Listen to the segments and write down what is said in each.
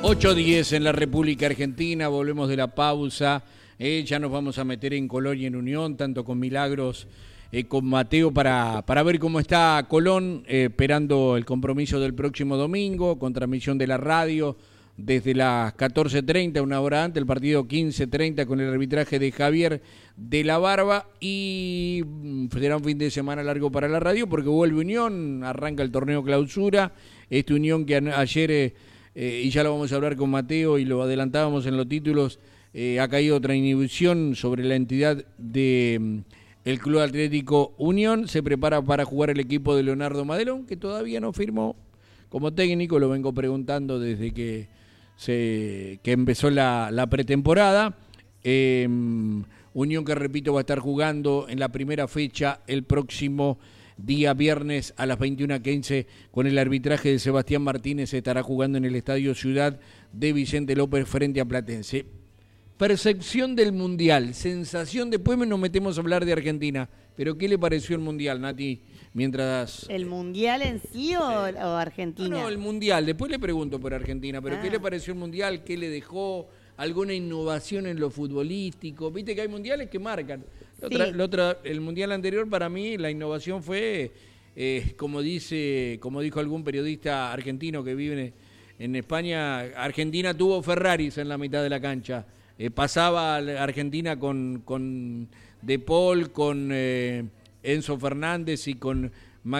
8:10 en la República Argentina, volvemos de la pausa, ya nos vamos a meter en Colón y en Unión, tanto con Milagros, con Mateo, para ver cómo está Colón, esperando el compromiso del próximo domingo, con transmisión de la radio, desde las 14:30, una hora antes, el partido 15:30 con el arbitraje de Javier de la Barba, y será un fin de semana largo para la radio, porque vuelve Unión, arranca el torneo clausura, esta Unión que ayer... y ya lo vamos a hablar con Mateo y lo adelantábamos en los títulos, ha caído otra inhibición sobre la entidad de el Club Atlético Unión. Se prepara para jugar el equipo de Leonardo Madelón, que todavía no firmó como técnico, lo vengo preguntando desde que empezó la pretemporada. Unión, que repito, va a estar jugando en la primera fecha el próximo día viernes a las 21:15 con el arbitraje de Sebastián Martínez. Se estará jugando en el Estadio Ciudad de Vicente López frente a Platense. Percepción del Mundial, sensación, después nos metemos a hablar de Argentina, pero ¿qué le pareció el Mundial, Nati? Mientras... ¿El Mundial en sí o Argentina? No, el Mundial, después le pregunto por Argentina, pero ¿qué le pareció el Mundial? ¿Qué le dejó? ¿Alguna innovación en lo futbolístico? Viste que hay mundiales que marcan. El mundial anterior, para mí, la innovación fue, como dijo algún periodista argentino que vive en España, Argentina tuvo Ferraris en la mitad de la cancha. Pasaba Argentina con De Paul, con Enzo Fernández y con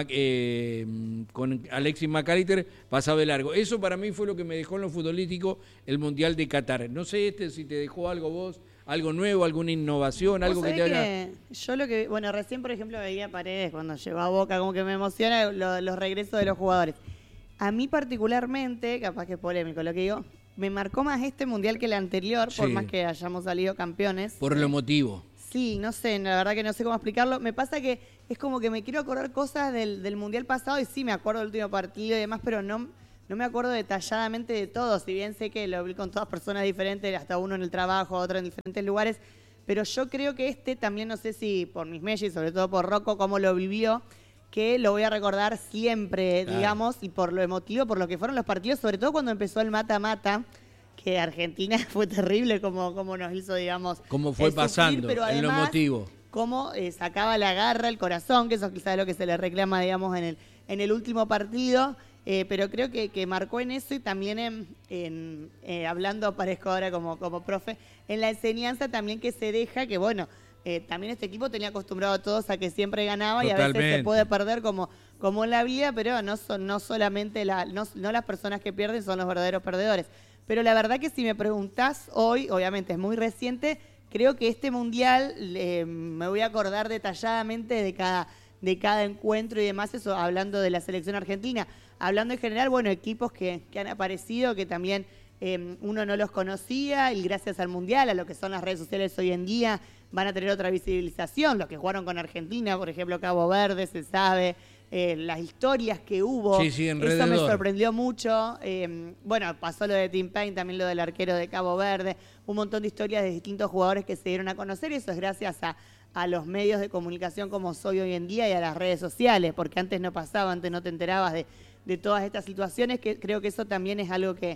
Alexis McAllister, pasaba de largo. Eso para mí fue lo que me dejó en lo futbolístico el Mundial de Qatar. No sé si te dejó algo vos, algo nuevo, alguna innovación, algo que te haya... Yo recién, por ejemplo, veía Paredes cuando llegó a Boca, como que me emociona los regresos de los jugadores. A mí particularmente, capaz que es polémico lo que digo, me marcó más este Mundial que el anterior, por más que hayamos salido campeones. Por lo emotivo. Sí, no sé, la verdad que no sé cómo explicarlo. Me pasa que es como que me quiero acordar cosas del Mundial pasado, y sí me acuerdo del último partido y demás, pero no me acuerdo detalladamente de todo, si bien sé que lo vi con todas personas diferentes, hasta uno en el trabajo, otro en diferentes lugares, pero yo creo que también, no sé si por mis mellis, sobre todo por Rocco, cómo lo vivió, que lo voy a recordar siempre, digamos, y por lo emotivo, por lo que fueron los partidos, sobre todo cuando empezó el mata-mata, que Argentina fue terrible como nos hizo, digamos... Cómo fue pasando, pero además, en lo emotivo. Cómo sacaba la garra, el corazón, que eso quizás es lo que se le reclama, digamos, en el último partido, pero creo que marcó en eso, y también hablando, parezco ahora como profe, en la enseñanza también que se deja, que bueno, también este equipo tenía acostumbrado a todos a que siempre ganaba. Totalmente. Y a veces se puede perder como en la vida, pero no solamente no las personas que pierden son los verdaderos perdedores. Pero la verdad que si me preguntás hoy, obviamente es muy reciente, creo que este Mundial me voy a acordar detalladamente de cada encuentro y demás, eso hablando de la selección argentina. Hablando en general, bueno, equipos que han aparecido, que también uno no los conocía, y gracias al Mundial, a lo que son las redes sociales hoy en día, van a tener otra visibilización. Los que jugaron con Argentina, por ejemplo, Cabo Verde, se sabe... las historias que hubo, eso me sorprendió mucho. Bueno, pasó lo de Tim Payne, también lo del arquero de Cabo Verde, un montón de historias de distintos jugadores que se dieron a conocer, y eso es gracias a los medios de comunicación como soy hoy en día, y a las redes sociales, porque antes no pasaba, antes no te enterabas de todas estas situaciones, que creo que eso también es algo que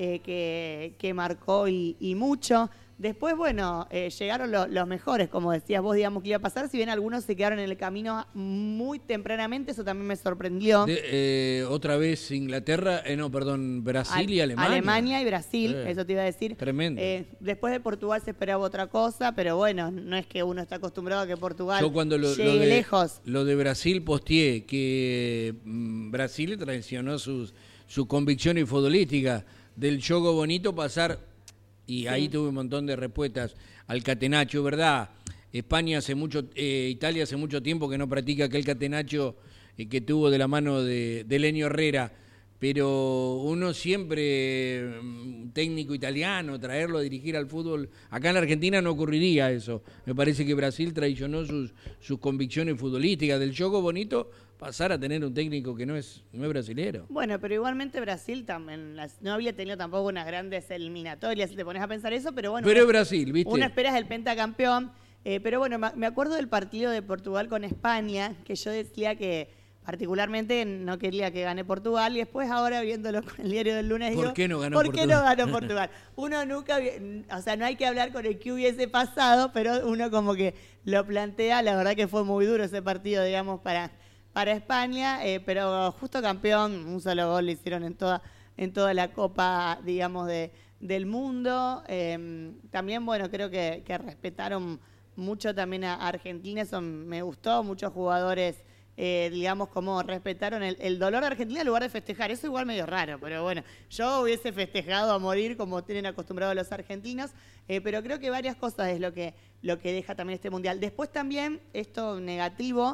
marcó y mucho. Después, bueno, llegaron los mejores, como decías vos, digamos, que iba a pasar. Si bien algunos se quedaron en el camino muy tempranamente, eso también me sorprendió. Otra vez Inglaterra, Brasil y Alemania. Alemania y Brasil, eso te iba a decir. Tremendo. Después de Portugal se esperaba otra cosa, pero bueno, no es que uno está acostumbrado a que Portugal llegue lejos. Lo de Brasil posteé que Brasil traicionó su convicción y futbolística del juego bonito pasar... Y ahí tuve un montón de respuestas al catenaccio, ¿verdad? Italia hace mucho tiempo que no practica aquel catenaccio que tuvo de la mano de Lenio Herrera, pero uno siempre, técnico italiano, traerlo a dirigir al fútbol, acá en la Argentina no ocurriría eso. Me parece que Brasil traicionó sus convicciones futbolísticas, del juego bonito pasar a tener un técnico que no es brasilero. Bueno, pero igualmente Brasil también no había tenido tampoco unas grandes eliminatorias, si te pones a pensar eso, pero bueno. Pero Brasil, ¿viste? Uno espera es el pentacampeón, pero bueno, me acuerdo del partido de Portugal con España, que yo decía que particularmente no quería que gane Portugal, y después ahora viéndolo con el diario del lunes digo, ¿por qué no ganó ¿por Portugal? qué no ganó Portugal? Uno nunca, o sea, no hay que hablar con el que hubiese pasado, pero uno como que lo plantea. La verdad que fue muy duro ese partido, digamos, para España, pero justo campeón, un solo gol le hicieron en toda la Copa, digamos, del mundo. También, bueno, creo que respetaron mucho también a Argentina, eso me gustó, muchos jugadores, digamos, como respetaron el dolor de Argentina en lugar de festejar. Eso igual medio raro, pero bueno, yo hubiese festejado a morir como tienen acostumbrados los argentinos, pero creo que varias cosas es lo que deja también este Mundial. Después también, esto negativo,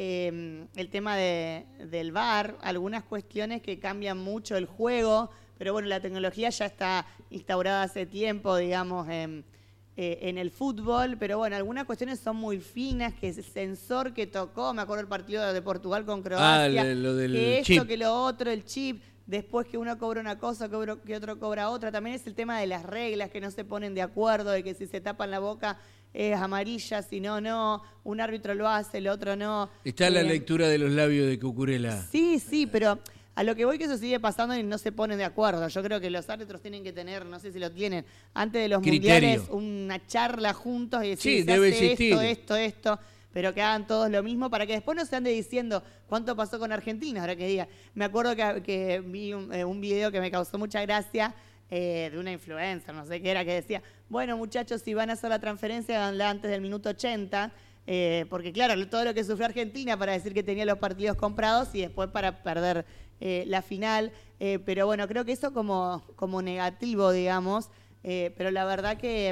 el tema del VAR, algunas cuestiones que cambian mucho el juego, pero bueno, la tecnología ya está instaurada hace tiempo, digamos, en el fútbol, pero bueno, algunas cuestiones son muy finas, que ese sensor que tocó, me acuerdo el partido de Portugal con Croacia, lo del que chip. esto, que lo otro, el chip, después que uno cobra una cosa, que otro cobra otra. También es el tema de las reglas, que no se ponen de acuerdo, de que si se tapan la boca es amarilla, si no, no, un árbitro lo hace, el otro no. Está la lectura de los labios de Cucurella. Sí, pero a lo que voy, que eso sigue pasando y no se ponen de acuerdo. Yo creo que los árbitros tienen que tener, no sé si lo tienen, antes de los criterio. mundiales, una charla juntos y decir, Sí, debe existir. esto, pero que hagan todos lo mismo para que después no se ande diciendo cuánto pasó con Argentina, ahora que diga. Me acuerdo que vi un video que me causó mucha gracia, de una influencer, no sé qué era, que decía, bueno, muchachos, si van a hacer la transferencia, háganla antes del minuto 80, porque claro, todo lo que sufrió Argentina para decir que tenía los partidos comprados y después para perder la final, pero bueno, creo que eso como negativo, digamos, pero la verdad que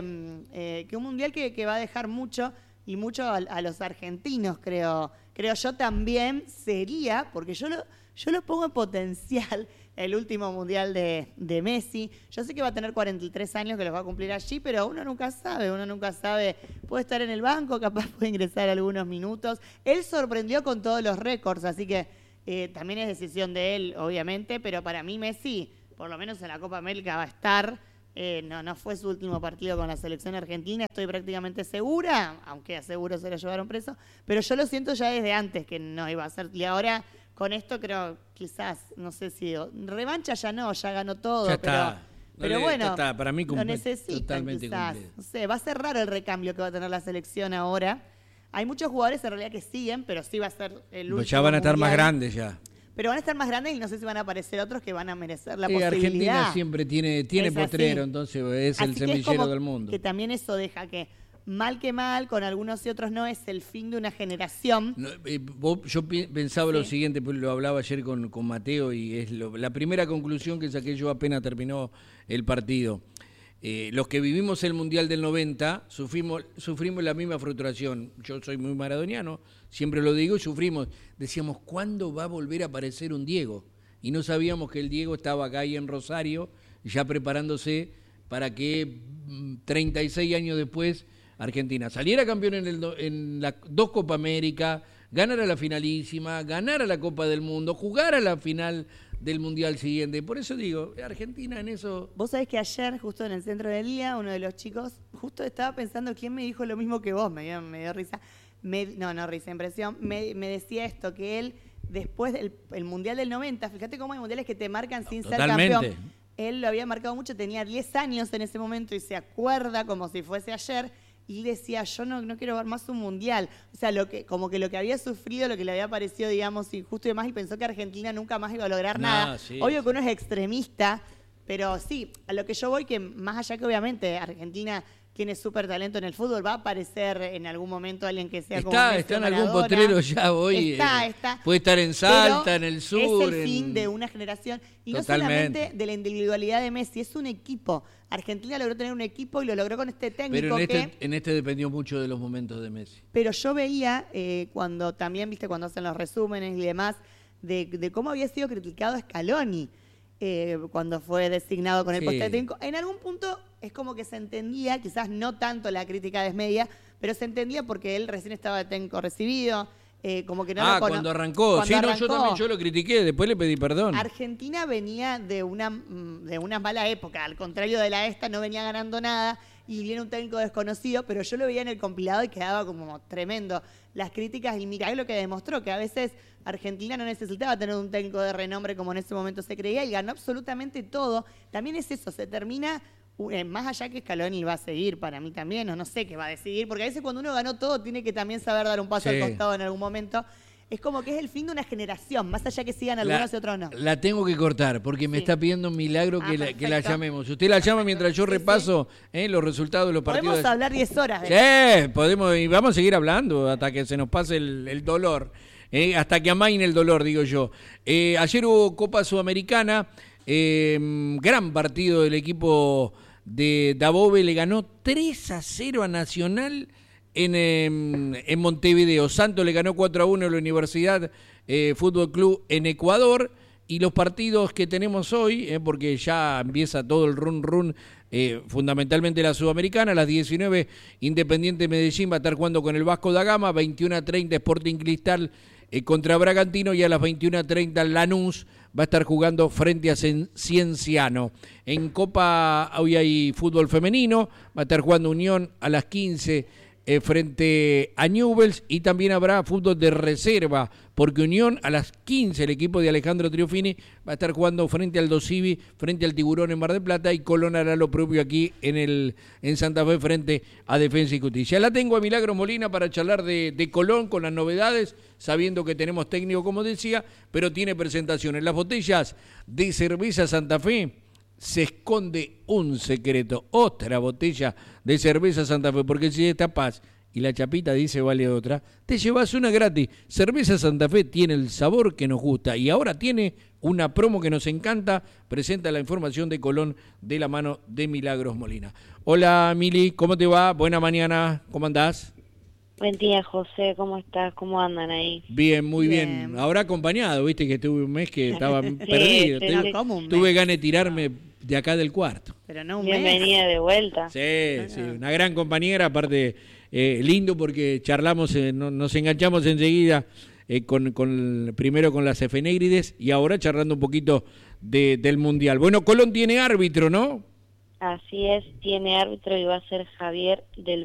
un mundial que va a dejar mucho y mucho a los argentinos, creo yo también sería, porque yo lo pongo en potencial, el último mundial de Messi. Yo sé que va a tener 43 años, que los va a cumplir allí, pero uno nunca sabe, puede estar en el banco, capaz puede ingresar algunos minutos. Él sorprendió con todos los récords, así que también es decisión de él, obviamente, pero para mí Messi, por lo menos en la Copa América, va a estar. No fue su último partido con la selección argentina, estoy prácticamente segura, aunque aseguro se lo llevaron preso, pero yo lo siento ya desde antes que no iba a ser. Y ahora, con esto creo, quizás, no sé si revancha ya no, ya ganó todo, Ya está. pero bueno, ya está. Para mí lo necesitan totalmente quizás. cumplido. No sé, va a ser raro el recambio que va a tener la selección ahora. Hay muchos jugadores en realidad que siguen, pero sí va a ser el último Pues ya van a estar más mundial. grandes ya. Pero van a estar más grandes y no sé si van a aparecer otros que van a merecer la Y posibilidad. Argentina siempre tiene Es potrero, así. entonces es el Así que es semillero como del mundo. que también eso deja que mal, con algunos y otros no, es el fin de una generación. No, yo pensaba lo siguiente, pues lo hablaba ayer con Mateo, y es la primera conclusión que saqué yo apenas terminó el partido. Los que vivimos el Mundial del 90 sufrimos la misma frustración. Yo soy muy maradoniano, siempre lo digo, y decíamos, ¿cuándo va a volver a aparecer un Diego? Y no sabíamos que el Diego estaba acá ahí en Rosario, ya preparándose para que 36 años después Argentina saliera campeón en las dos Copa América, ganara la finalísima, ganara la Copa del Mundo, jugara la final del Mundial siguiente. Por eso digo, Argentina en eso... Vos sabés que ayer, justo en el centro del día, uno de los chicos, justo estaba pensando quién me dijo lo mismo que vos, me dio risa. No risa, impresión. Me decía esto, que él, después del Mundial del 90, fíjate cómo hay mundiales que te marcan sin Totalmente. ser campeón. Él lo había marcado mucho, tenía 10 años en ese momento y se acuerda como si fuese ayer. Y decía, yo no quiero ver más un mundial. O sea, como que lo que había sufrido, lo que le había parecido, digamos, injusto y demás, y pensó que Argentina nunca más iba a lograr nada. Sí. Obvio que uno es extremista, pero sí, a lo que yo voy, que más allá que obviamente Argentina tiene súper talento en el fútbol, va a aparecer en algún momento alguien que sea como Messi Está o en algún Maradona. potrero ya hoy. Está. Puede estar en Salta, Pero en el sur. es el fin de una generación. Y Totalmente. no solamente de la individualidad de Messi, es un equipo. Argentina logró tener un equipo y lo logró con este técnico. Pero en este dependió mucho de los momentos de Messi. Pero yo veía cuando también, viste, cuando hacen los resúmenes y demás, de cómo había sido criticado Scaloni cuando fue designado con el puesto de técnico. En algún punto es como que se entendía, quizás no tanto la crítica desmedia, pero se entendía porque él recién estaba de técnico recibido. Como que no cuando arrancó. Yo lo critiqué, después le pedí perdón. Argentina venía de una mala época, al contrario de la esta, no venía ganando nada. y viene un técnico desconocido, pero yo lo veía en el compilado y quedaba como tremendo. Las críticas, y mirá lo que demostró, que a veces Argentina no necesitaba tener un técnico de renombre como en ese momento se creía, y ganó absolutamente todo. También es eso, se termina, más allá que Scaloni va a seguir para mí también, o no sé qué va a decidir, porque a veces cuando uno ganó todo tiene que también saber dar un paso al costado en algún momento. Es como que es el fin de una generación, más allá que sigan algunos y otros no. La tengo que cortar porque me está pidiendo un milagro que la llamemos. Usted la llama mientras yo repaso los resultados de los partidos. Podemos hablar 10 horas. Sí, podemos, y vamos a seguir hablando hasta que se nos pase el dolor. Hasta que amaine el dolor, digo yo. Ayer hubo Copa Sudamericana, gran partido del equipo de Dabove, le ganó 3-0 a Nacional en Montevideo. Santos le ganó 4-1 a la Universidad Fútbol Club en Ecuador. Y los partidos que tenemos hoy, porque ya empieza todo el run, fundamentalmente la Sudamericana, a las 19 Independiente Medellín va a estar jugando con el Vasco da Gama, 21:30 Sporting Cristal contra Bragantino, y a las 21:30 Lanús va a estar jugando frente a Cienciano. En Copa hoy hay fútbol femenino, va a estar jugando Unión a las 15 frente a Newell's, y también habrá fútbol de reserva, porque Unión a las 15, el equipo de Alejandro Triofini, va a estar jugando frente al Dosivi, frente al Tiburón en Mar del Plata, y Colón hará lo propio aquí en Santa Fe frente a Defensa y Justicia. La tengo a Milagro Molina para charlar de Colón con las novedades, sabiendo que tenemos técnico, como decía, pero tiene presentaciones. Las botellas de cerveza Santa Fe, se esconde un secreto, otra botella de cerveza Santa Fe, porque si destapas y la chapita dice vale otra, te llevas una gratis. Cerveza Santa Fe tiene el sabor que nos gusta y ahora tiene una promo que nos encanta. Presenta la información de Colón de la mano de Milagros Molina. Hola Mili, ¿cómo te va? Buena mañana, ¿cómo andás? Buen día, José, ¿cómo estás? ¿Cómo andan ahí? Bien, muy bien. Ahora acompañado, viste que tuve un mes que estaba perdido. Tuve ganas de tirarme de acá del cuarto. Pero no un Bienvenida mes. De vuelta. Sí, una gran compañera, aparte lindo porque charlamos, nos enganchamos enseguida primero con las efemérides y ahora charlando un poquito del Mundial. Bueno, Colón tiene árbitro, ¿no? Así es, tiene árbitro y va a ser Javier del